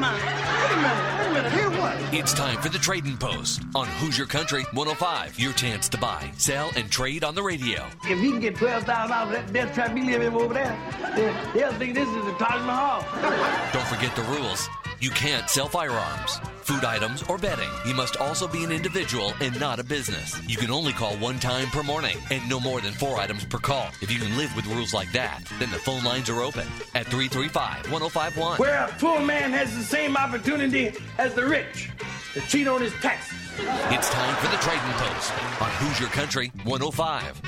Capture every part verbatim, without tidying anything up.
mine. Wait a minute, wait a minute, hear what? It's time for the Trading Post on Hoosier Country one oh five. Your chance to buy, sell, and trade on the radio. If he can get twelve thousand dollars for that death trap he live in over there, then they'll think this is the Taj Mahal. Don't forget the rules. You can't sell firearms, food items, or bedding. You must also be an individual and not a business. You can only call one time per morning and no more than four items per call. If you can live with rules like that, then the phone lines are open at three three five, one oh five one. Where a poor man has the same opportunity as the rich to cheat on his taxes. It's time for the Trading Post on Hoosier Country one oh five.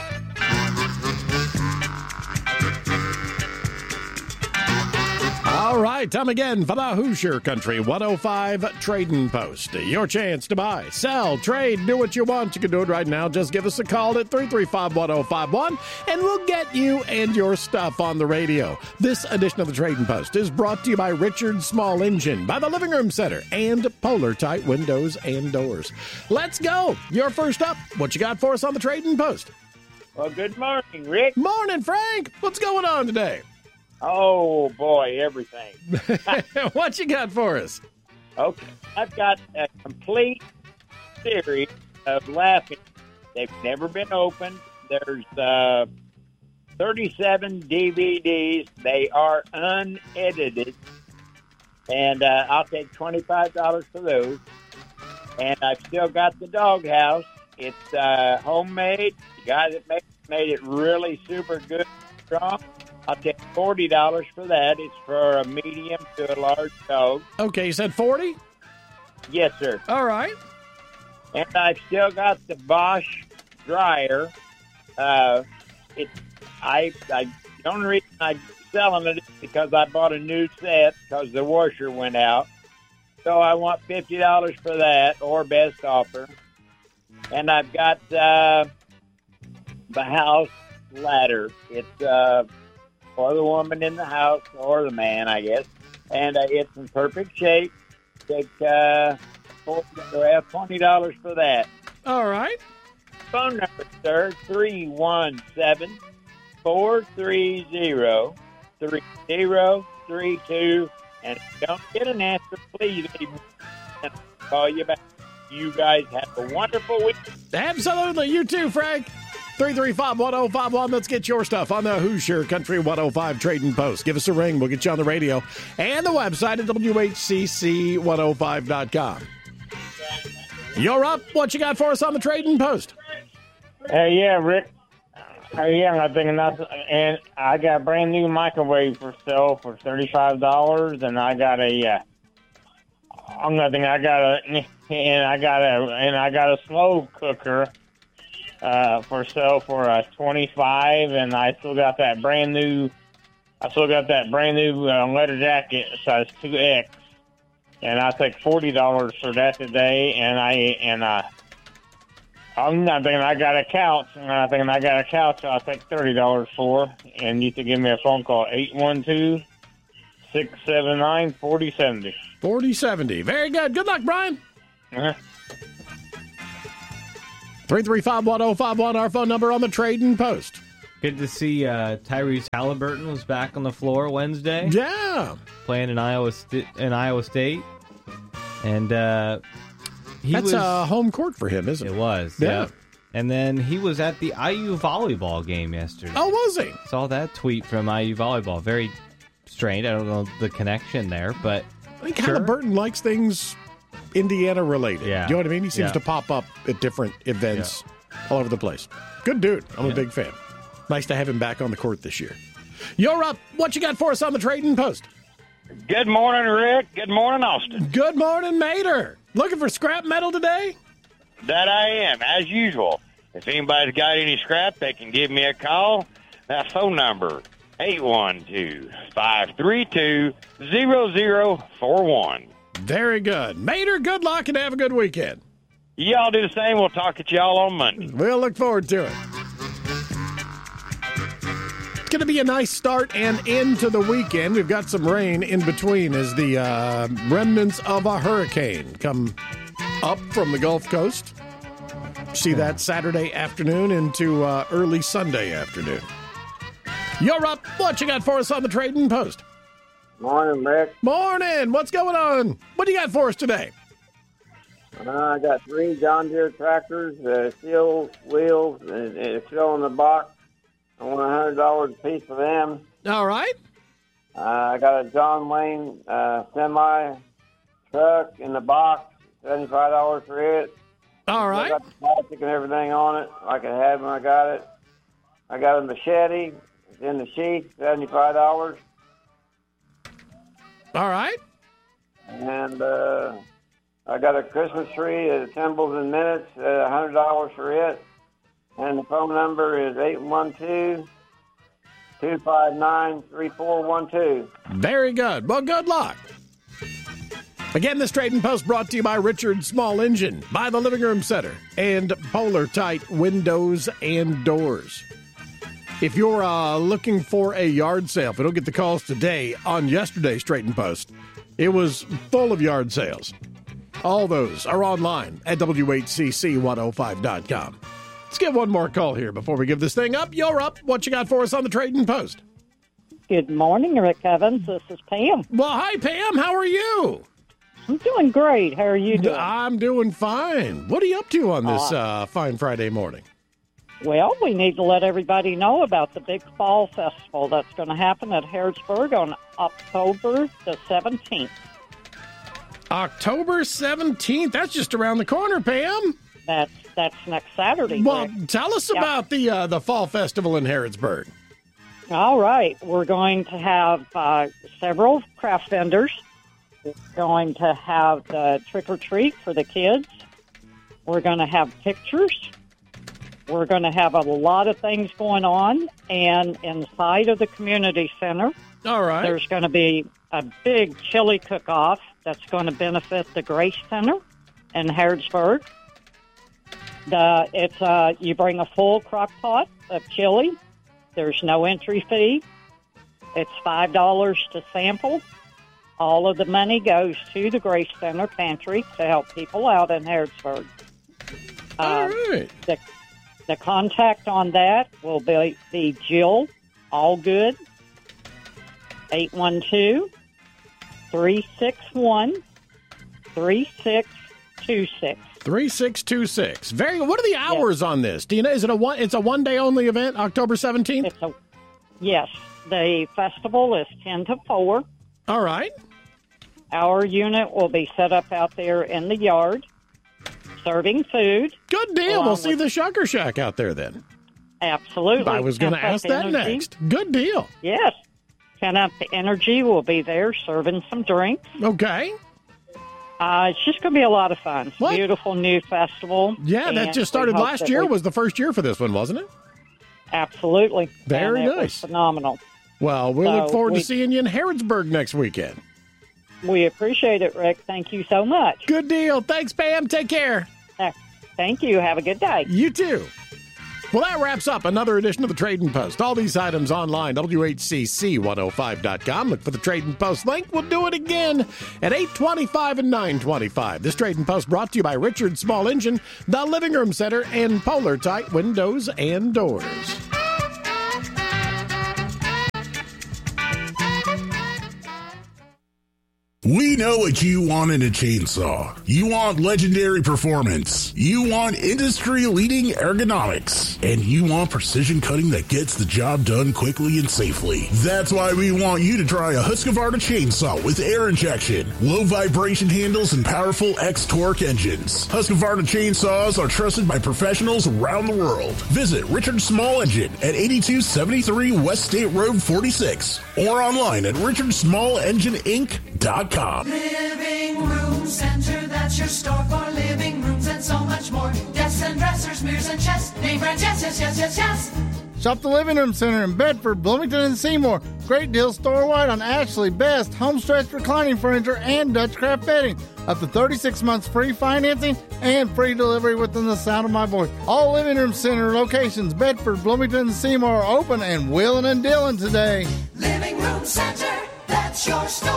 All right, time again for the Hoosier Country one oh five Trading Post. Your chance to buy, sell, trade, do what you want. You can do it right now. Just give us a call at three three five, one oh five one, and we'll get you and your stuff on the radio. This edition of the Trading Post is brought to you by Richard Small Engine, by the Living Room Center, and Polar Tight Windows and Doors. Let's go. You're first up. What you got for us on the Trading Post? Well, good morning, Rick. Morning, Frank. What's going on today? Oh, boy, everything. What you got for us? Okay, I've got a complete series of Laughing. They've never been opened. There's uh, thirty-seven D V Ds. They are unedited. And uh, I'll take twenty-five dollars for those. And I've still got the Doghouse. It's uh, homemade. The guy that made, made it really super good, strong. I'll take forty dollars for that. It's for a medium to a large dog. Okay, you said forty? Yes, sir. All right. And I've still got the Bosch dryer. Uh, it, I, I, the only reason I'm selling it is because I bought a new set because the washer went out. So I want fifty dollars for that, or best offer. And I've got uh, the house ladder. It's uh, for the woman in the house, or the man, I guess. And uh, it's in perfect shape. Take uh, twenty dollars for that. All right. Phone number, sir, three one seven, four three zero, three zero three two. And if you don't get an answer, please leave me and I'll call you back. You guys have a wonderful week. Absolutely. You too, Frank. three three five, one oh five one. Let's get your stuff on the Hoosier Country one oh five Trading Post. Give us a ring. We'll get you on the radio and the website at W H C C one oh five dot com. You're up. What you got for us on the Trading Post? Hey, yeah, Rick. Uh, yeah, I'm thinking that's, and I got a brand new microwave for sale for thirty-five dollars, and I got a, uh, I'm not thinking I got a, and I got a, and I got a slow cooker uh, for sale for uh, twenty-five, and I still got that brand new, I still got that brand new uh, leather jacket size two X, and I take forty dollars for that today, and I, and uh, I'm not thinking I got a couch, and I'm thinking I got a couch I'll take thirty dollars for, and you can give me a phone call, eight one two, six seven nine, four oh seven oh. forty seventy. Very good. Good luck, Brian. Uh-huh. three three five, one oh five one, our phone number on the Trading Post. Good to see uh, Tyrese Halliburton was back on the floor Wednesday. Yeah. Playing in Iowa, St- in Iowa State. And uh, he That's was, a home court for him, isn't it? It was, Yeah. yeah. And then he was at the I U volleyball game yesterday. Oh, was he? Saw that tweet from I U volleyball. Very strange. I don't know the connection there, but I think sure. Halliburton likes things Indiana-related. Yeah. You know what I mean? He seems Yeah. to pop up at different events all over the place. Good dude. I'm Yeah. a big fan. Nice to have him back on the court this year. You're up. What you got for us on the Trading Post? Good morning, Rick. Good morning, Austin. Good morning, Mater. Looking for scrap metal today? That I am, as usual. If anybody's got any scrap, they can give me a call. That phone number, eight one two, five three two, zero zero four one. Very good. Mater, good luck and have a good weekend. Y'all do the same. We'll talk at y'all on Monday. We'll look forward to it. It's going to be a nice start and end to the weekend. We've got some rain in between as the uh, remnants of a hurricane come up from the Gulf Coast. See that Saturday afternoon into uh, early Sunday afternoon. You're up. What you got for us on the Trading Post? Morning, Rick. Morning. What's going on? What do you got for us today? Uh, I got three John Deere tractors, uh, steel wheels, and it's still in the box. I want one hundred dollars a piece for them. All right. Uh, I got a John Wayne uh, semi truck in the box, seventy-five dollars for it. All right. I got the plastic and everything on it, like I had when I got it. I got a machete. It's in the sheath, seventy-five dollars. All right. And uh, I got a Christmas tree. It assembles in minutes, uh, one hundred dollars for it. And the phone number is eight one two, two five nine, three four one two. Very good. Well, good luck. Again, this Trading Post brought to you by Richard Small Engine, by the Living Room Center, and Polar Tight Windows and Doors. If you're uh, looking for a yard sale, if we don't get the calls today, on yesterday's Trading Post, it was full of yard sales. All those are online at W H C C one oh five dot com. Let's get one more call here before we give this thing up. You're up. What you got for us on the Trading Post? Good morning, Rick Evans. This is Pam. Well, hi, Pam. How are you? I'm doing great. How are you doing? I'm doing fine. What are you up to on this uh, fine Friday morning? Well, we need to let everybody know about the big fall festival that's going to happen at Harrodsburg on October the seventeenth. October seventeenth? That's just around the corner, Pam. That's that's next Saturday. Well, Rick. tell us Yeah. about the uh, the fall festival in Harrodsburg. All right. We're going to have uh, several craft vendors. We're going to have the trick-or-treat for the kids. We're going to have pictures. We're going to have a lot of things going on. And inside of the community center, All right. there's going to be a big chili cook-off that's going to benefit the Grace Center in Harrodsburg. The, it's uh, you bring a full crock pot of chili. There's no entry fee. It's five dollars to sample. All of the money goes to the Grace Center Pantry to help people out in Harrodsburg. All Uh, right. the, the contact on that will be, be Jill Allgood, eight one two, three six one, three six two six. three six two six. Very good. What are the hours on this? Do you know, is it a one, it's a one-day only event, October seventeenth? It's a, yes, the festival is ten to four. All right. Our unit will be set up out there in the yard, serving food. Good deal. Along We'll see with- the Shucker Shack out there then. Absolutely. I was going to Temp Up ask that Energy. next. Good deal. Yes. Ten Up Energy will be there serving some drinks. Okay. Uh, it's just going to be a lot of fun. It's a What? beautiful new festival. Yeah, that and just we started hope last that year. we- Was the first year for this one, wasn't it? Absolutely. Very and it was nice. phenomenal. Well, we So look forward we- to seeing you in Harrodsburg next weekend. We appreciate it, Rick. Thank you so much. Good deal. Thanks, Pam. Take care. Uh, Thank you. Have a good day. You too. Well, that wraps up another edition of the Trading Post. All these items online, W H C C one oh five dot com. Look for the Trading Post link. We'll do it again at eight twenty-five and nine twenty-five. This Trading Post brought to you by Richard Small Engine, the Living Room Center, and Polar Tight Windows and Doors. We know what you want in a chainsaw. You want legendary performance. You want industry-leading ergonomics. And you want precision cutting that gets the job done quickly and safely. That's why we want you to try a Husqvarna chainsaw with air injection, low vibration handles, and powerful X-Torque engines. Husqvarna chainsaws are trusted by professionals around the world. Visit Richard Small Engine at eighty-two seventy-three West State Road forty-six or online at richard small engine inc dot com. Living Room Center, that's your store for living rooms and so much more. Desks and dressers, mirrors and chests, name brand, yes, yes, yes, yes, yes. Shop the Living Room Center in Bedford, Bloomington, and Seymour. Great deals store-wide on Ashley, Best, Homestretch reclining furniture, and Dutch Craft bedding. Up to thirty-six months free financing and free delivery within the sound of my voice. All Living Room Center locations, Bedford, Bloomington, and Seymour, are open and willing and dealing today. Living Room Center, that's your store.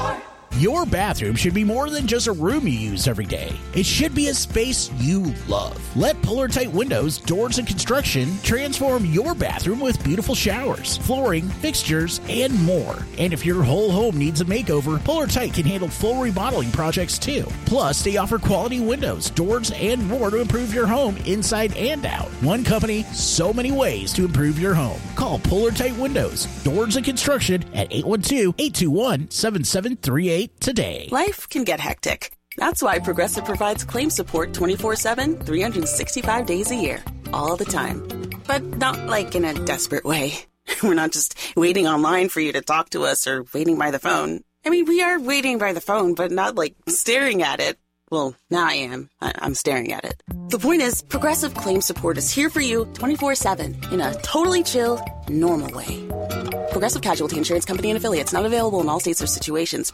Your bathroom should be more than just a room you use every day. It should be a space you love. Let Puller Tight Windows, Doors, and Construction transform your bathroom with beautiful showers, flooring, fixtures, and more. And if your whole home needs a makeover, Puller Tight can handle full remodeling projects too. Plus, they offer quality windows, doors, and more to improve your home inside and out. One company, so many ways to improve your home. Call Puller Tight Windows, Doors, and Construction at eight one two, eight two one, seven seven three eight today. Life can get hectic. That's why Progressive provides claim support twenty-four seven, three hundred sixty-five days a year, all the time. But not like in a desperate way. We're not just waiting online for you to talk to us or waiting by the phone. I mean, we are waiting by the phone, but not like staring at it. Well, now I am. I- I'm staring at it. The point is, Progressive Claim Support is here for you twenty-four seven in a totally chill, normal way. Progressive Casualty Insurance Company and Affiliates, not available in all states or situations.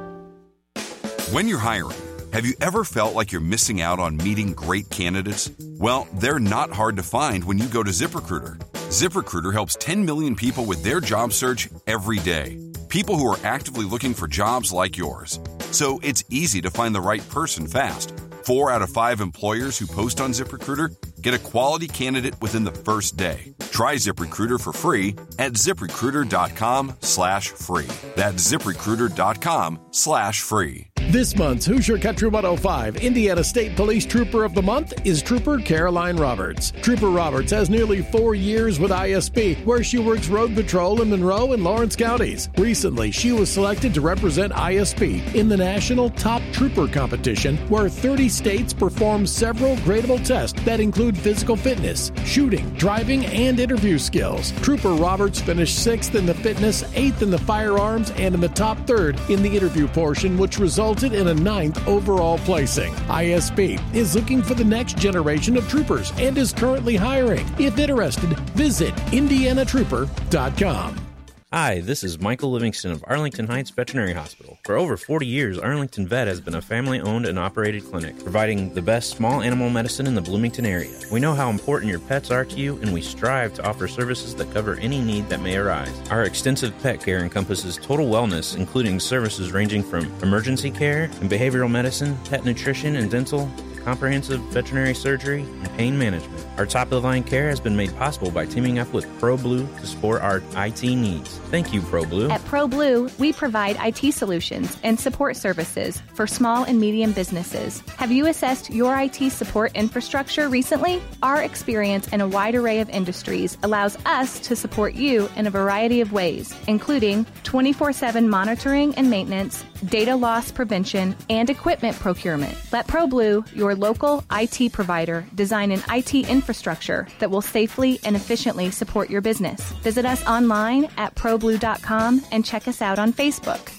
When you're hiring, have you ever felt like you're missing out on meeting great candidates? Well, they're not hard to find when you go to ZipRecruiter. ZipRecruiter helps ten million people with their job search every day. People who are actively looking for jobs like yours. So it's easy to find the right person fast. Four out of five employers who post on ZipRecruiter get a quality candidate within the first day. Try ZipRecruiter for free at ZipRecruiter.com slash free. That's ZipRecruiter.com slash free. This month's Hoosier Country one oh five Indiana State Police Trooper of the Month is Trooper Caroline Roberts. Trooper Roberts has nearly four years with I S P, where she works road patrol in Monroe and Lawrence counties. Recently, she was selected to represent I S P in the National Top Trooper Competition, where thirty states perform several gradable tests that include physical fitness, shooting, driving, and interview skills. Trooper Roberts finished sixth in the fitness, eighth in the firearms, and in the top third in the interview portion, which resulted in a ninth overall placing. I S P is looking for the next generation of troopers and is currently hiring. If interested, visit indiana trooper dot com. Hi, this is Michael Livingston of Arlington Heights Veterinary Hospital. For over forty years, Arlington Vet has been a family-owned and operated clinic, providing the best small animal medicine in the Bloomington area. We know how important your pets are to you, and we strive to offer services that cover any need that may arise. Our extensive pet care encompasses total wellness, including services ranging from emergency care and behavioral medicine, pet nutrition and dental, comprehensive veterinary surgery, and pain management. Our top-of-the-line care has been made possible by teaming up with ProBlue to support our I T needs. Thank you, ProBlue. At ProBlue, we provide I T solutions and support services for small and medium businesses. Have you assessed your I T support infrastructure recently? Our experience in a wide array of industries allows us to support you in a variety of ways, including twenty-four seven monitoring and maintenance, data loss prevention, and equipment procurement. Let ProBlue, your local I T provider, design an I T infrastructure that will safely and efficiently support your business. Visit us online at pro blue dot com and check us out on Facebook.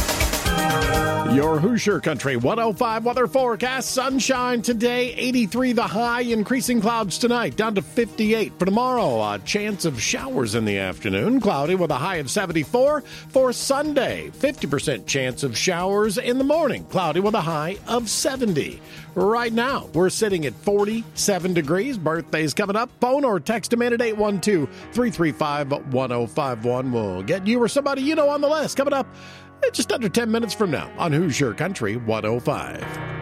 Your Hoosier Country one oh five weather forecast. Sunshine today, eighty-three the high, increasing clouds tonight, down to fifty-eight. For tomorrow, a chance of showers in the afternoon, cloudy with a high of seventy-four. For Sunday, fifty percent chance of showers in the morning, cloudy with a high of seventy. Right now, we're sitting at forty-seven degrees. Birthdays coming up. Phone or text them in at eight one two, three three five, one oh five one. We'll get you or somebody you know on the list coming up just under ten minutes from now on Hoosier Country one oh five.